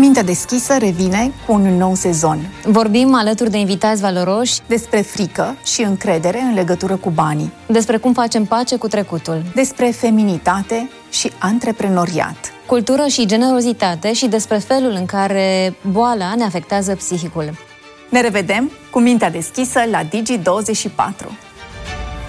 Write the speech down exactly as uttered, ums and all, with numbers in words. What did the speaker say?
Mintea deschisă revine cu un nou sezon. Vorbim alături de invitați valoroși despre frică și încredere în legătură cu banii. Despre cum facem pace cu trecutul. Despre feminitate și antreprenoriat. Cultură și generozitate și despre felul în care boala ne afectează psihicul. Ne revedem cu Mintea deschisă la Digi douăzeci și patru.